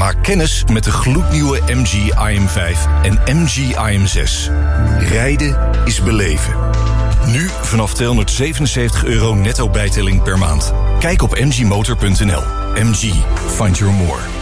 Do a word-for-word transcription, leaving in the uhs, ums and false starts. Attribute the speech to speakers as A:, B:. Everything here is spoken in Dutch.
A: Maak kennis met de gloednieuwe M G I M vijf en M G I M zes. Rijden is beleven. Nu vanaf tweehonderdzevenenzeventig euro netto bijtelling per maand. Kijk op m g motor punt n l. M G, find your more.